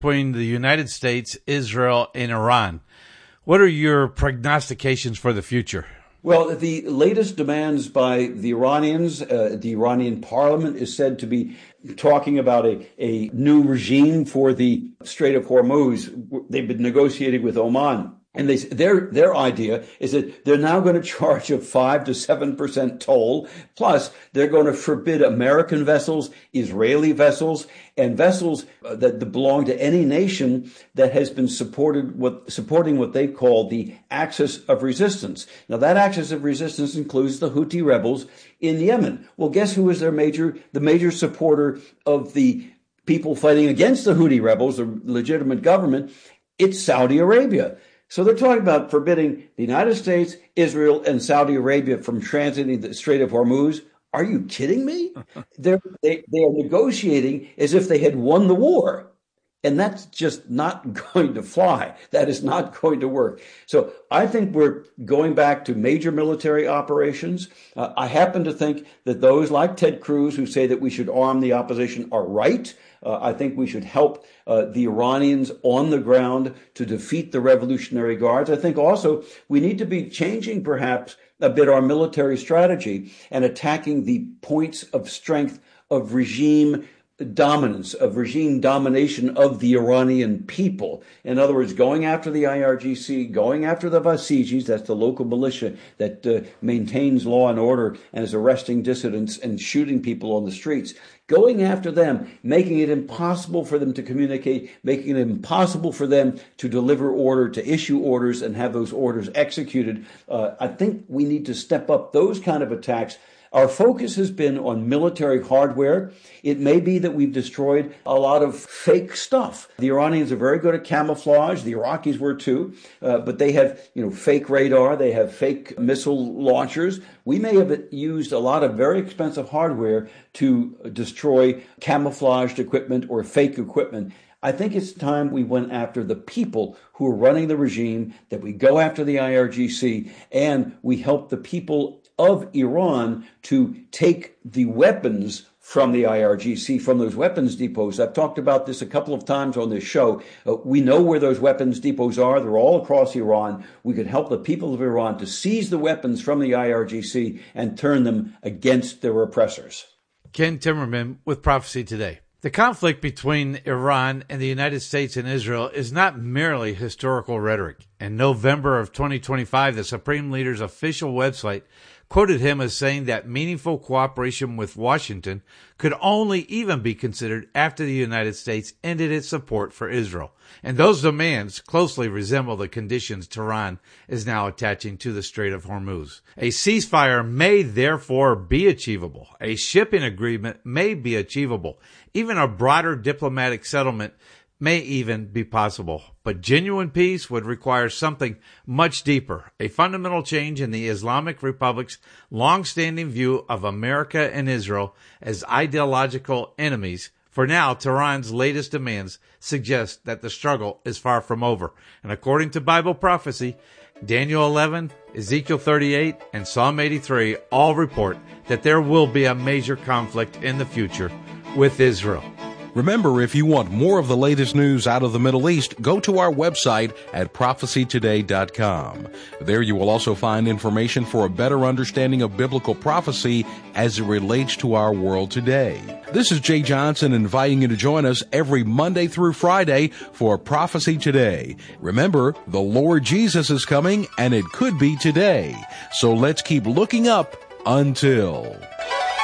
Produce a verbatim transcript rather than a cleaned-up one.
between the United States, Israel, and Iran. What are your prognostications for the future? Well, the latest demands by the Iranians, uh, the Iranian parliament is said to be talking about a, a new regime for the Strait of Hormuz. They've been negotiating with Oman. And they, their their idea is that they're now going to charge a five to seven percent toll. Plus, they're going to forbid American vessels, Israeli vessels, and vessels that belong to any nation that has been supported what supporting what they call the axis of resistance. Now, that axis of resistance includes the Houthi rebels in Yemen. Well, guess who is their major the major supporter of the people fighting against the Houthi rebels, the legitimate government? It's Saudi Arabia. So they're talking about forbidding the United States, Israel, and Saudi Arabia from transiting the Strait of Hormuz. Are you kidding me? They're, they, they are negotiating as if they had won the war. And that's just not going to fly. That is not going to work. So I think we're going back to major military operations. Uh, I happen to think that those like Ted Cruz who say that we should arm the opposition are right. Uh, I think we should help uh, the Iranians on the ground to defeat the Revolutionary Guards. I think also we need to be changing perhaps a bit our military strategy and attacking the points of strength of regime dominance, of regime domination of the Iranian people. In other words, going after the I R G C, going after the Basijis, that's the local militia that uh, maintains law and order and is arresting dissidents and shooting people on the streets. Going after them, making it impossible for them to communicate, making it impossible for them to deliver order, to issue orders and have those orders executed. Uh, I think we need to step up those kind of attacks. Our focus has been on military hardware. It may be that we've destroyed a lot of fake stuff. The Iranians are very good at camouflage. The Iraqis were too, uh, but they have, you know, fake radar. They have fake missile launchers. We may have used a lot of very expensive hardware to destroy camouflaged equipment or fake equipment. I think it's time we went after the people who are running the regime, that we go after the I R G C, and we help the people of Iran to take the weapons from the I R G C, from those weapons depots. I've talked about this a couple of times on this show. Uh, we know where those weapons depots are. They're all across Iran. We could help the people of Iran to seize the weapons from the I R G C and turn them against their oppressors. Ken Timmerman with Prophecy Today. The conflict between Iran and the United States and Israel is not merely historical rhetoric. In November of twenty twenty-five, the Supreme Leader's official website quoted him as saying that meaningful cooperation with Washington could only even be considered after the United States ended its support for Israel. And those demands closely resemble the conditions Tehran is now attaching to the Strait of Hormuz. A ceasefire may therefore be achievable. A shipping agreement may be achievable. Even a broader diplomatic settlement may even be possible. But genuine peace would require something much deeper, a fundamental change in the Islamic Republic's long-standing view of America and Israel as ideological enemies. For now, Tehran's latest demands suggest that the struggle is far from over. And according to Bible prophecy, Daniel eleven, Ezekiel thirty-eight, and Psalm eighty-three all report that there will be a major conflict in the future with Israel. Remember, if you want more of the latest news out of the Middle East, go to our website at prophecy today dot com. There you will also find information for a better understanding of biblical prophecy as it relates to our world today. This is Jay Johnson inviting you to join us every Monday through Friday for Prophecy Today. Remember, the Lord Jesus is coming, and it could be today. So let's keep looking up until...